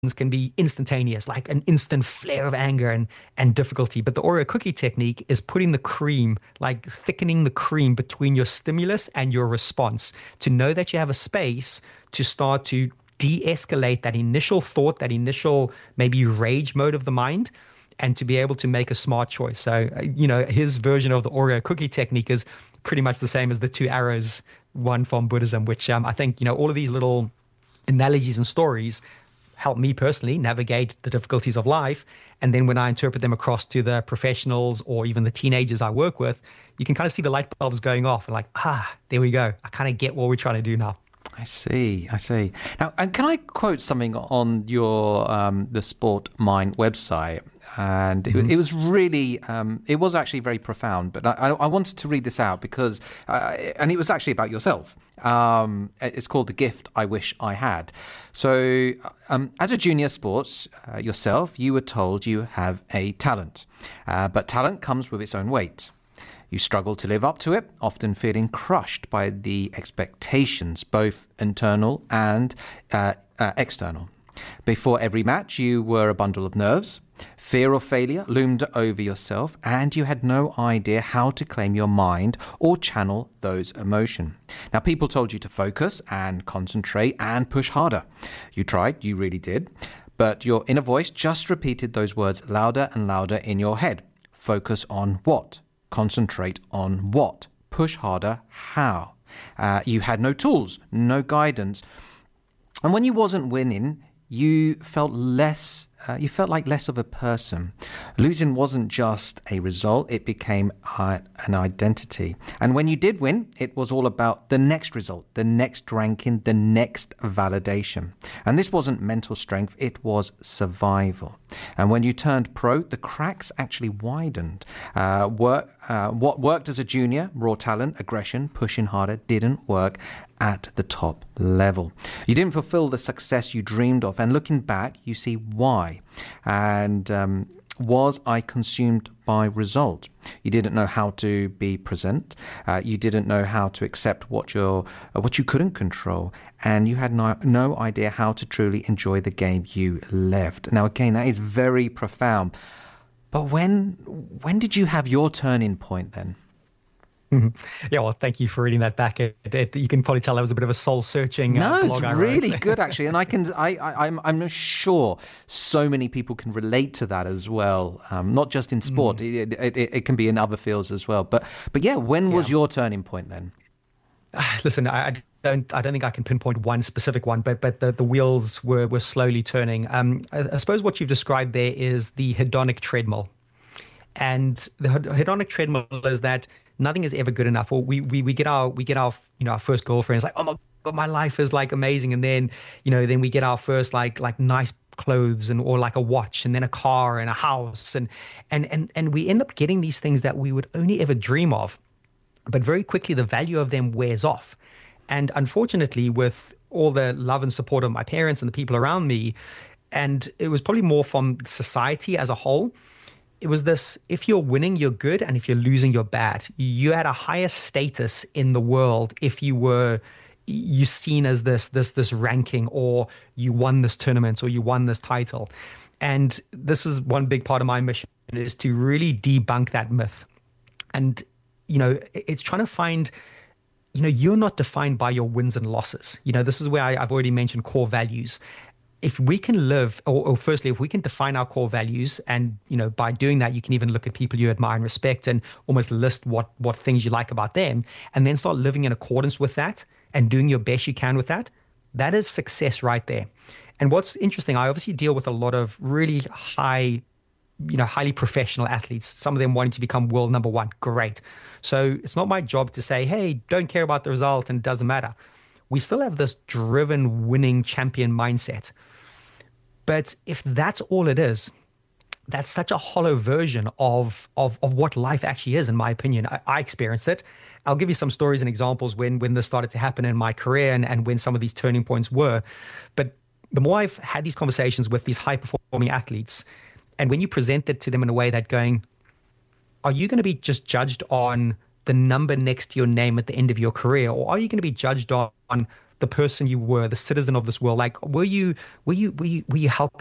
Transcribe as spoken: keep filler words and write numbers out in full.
can be instantaneous, like an instant flare of anger and and difficulty. But the Oreo cookie technique is putting the cream, like thickening the cream between your stimulus and your response to know that you have a space to start to de-escalate that initial thought, that initial maybe rage mode of the mind, and to be able to make a smart choice. So, uh, you know, his version of the Oreo cookie technique is pretty much the same as the two arrows one from Buddhism, which um, I think, you know, all of these little analogies and stories help me personally navigate the difficulties of life. And then when I interpret them across to the professionals or even the teenagers I work with, you can kind of see the light bulbs going off and like, ah, there we go. I kind of get what we're trying to do now. I see, I see. Now, and can I quote something on your um, the Sport Mind website? And it, mm-hmm. it was really, um, it was actually very profound. But I, I wanted to read this out because, uh, and it was actually about yourself. Um, it's called The Gift I Wish I Had. So um, as a junior sports uh, yourself, you were told you have a talent. Uh, but talent comes with its own weight. You struggle to live up to it, often feeling crushed by the expectations, both internal and uh, uh, external. Before every match, you were a bundle of nerves. Fear of failure loomed over yourself, and you had no idea how to claim your mind or channel those emotions. Now, people told you to focus and concentrate and push harder. You tried, you really did. But your inner voice just repeated those words louder and louder in your head. Focus on what? Concentrate on what? Push harder, how? Uh, you had no tools, no guidance. And when you wasn't winning, you felt less, uh, you felt like less of a person. Losing wasn't just a result, it became uh, an identity. And when you did win, it was all about the next result, the next ranking, the next validation. And this wasn't mental strength, it was survival. And when you turned pro, the cracks actually widened. Uh, work, uh, what worked as a junior, raw talent, aggression, pushing harder, didn't work at the top level. You didn't fulfill the success you dreamed of. And looking back, you see why. And um, was I consumed by result? You didn't know how to be present. Uh, you didn't know how to accept what you're, uh, what you couldn't control. And you had no, no idea how to truly enjoy the game you left. Now, again, that is very profound. But when when did you have your turning point then? Mm-hmm. Yeah, well, thank you for reading that back. It, it, you can probably tell that was a bit of a soul-searching uh, no, blog it's I really wrote. good actually, and I can, I, I, I'm, I'm sure so many people can relate to that as well. Um, not just in sport, mm. it, it, it, it can be in other fields as well. But, but yeah, when was yeah. your turning point then? Listen, I, I don't, I don't think I can pinpoint one specific one, but but the, the wheels were were slowly turning. Um, I, I suppose what you've described there is the hedonic treadmill, and the hedonic treadmill is that nothing is ever good enough. Or we we we get our we get our you know our first girlfriend. It's like, oh my god, my life is like amazing. And then you know then we get our first like like nice clothes and or like a watch and then a car and a house and and and and we end up getting these things that we would only ever dream of, but very quickly the value of them wears off. And unfortunately, with all the love and support of my parents and the people around me, and it was probably more from society as a whole. It was this, if you're winning, you're good, and if you're losing, you're bad. You had a higher status in the world if you were you seen as this this this ranking, or you won this tournament, or you won this title. And this is one big part of my mission, is to really debunk that myth. And, you know, it's trying to find, you know, you're not defined by your wins and losses. You know, this is where I, I've already mentioned core values. If we can live, or, or firstly, if we can define our core values, and, you know, by doing that, you can even look at people you admire and respect and almost list what, what things you like about them, and then start living in accordance with that and doing your best you can with that, that is success right there. And what's interesting, I obviously deal with a lot of really high, you know, highly professional athletes, some of them wanting to become world number one. Great. So it's not my job to say, hey, don't care about the result and it doesn't matter. We still have this driven, winning champion mindset. But if that's all it is, that's such a hollow version of of, of what life actually is, in my opinion. I, I experienced it. I'll give you some stories and examples when when this started to happen in my career and, and when some of these turning points were. But the more I've had these conversations with these high-performing athletes, and when you present it to them in a way that going, are you going to be just judged on the number next to your name at the end of your career, or are you going to be judged on the person you were, the citizen of this world? Like, were you were you were you, were you helping